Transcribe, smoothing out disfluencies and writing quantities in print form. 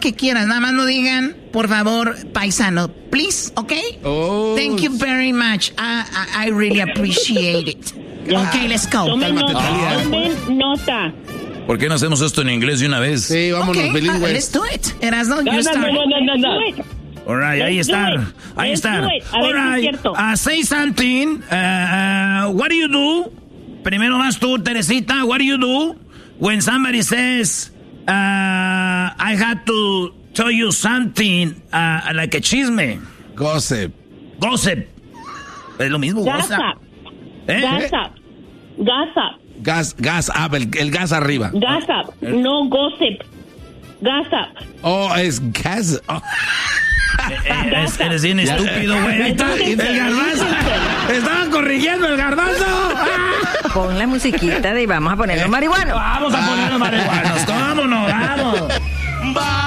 que quieras. Nada más no digan, por favor, paisano. Please, okay? Oh. Thank you very much. I really appreciate it. Okay, let's go. Tomen nota. ¿Por qué no hacemos esto en inglés de una vez? Sí, vámonos bilingües. Let's do it. Erasno, you start. No. All right, ahí está. Ahí está. All right, say something. What do you do? Primero vas tú, Teresita. What do you do when somebody says, I had to tell you something, like a chisme? Gossip. Gossip. Es lo mismo, gossip. Gossip. Gas up, el gas arriba. Gossip, no gossip. Gossip. Oh, es gas. Oh. Eres bien estúpido, güey. Ahí está, el garbanzo. Estaban corrigiendo el garbanzo. Pon la musiquita de vamos a ponernos marihuanos. Vamos a ponernos marihuanos. ¿Cómo no? Vamos.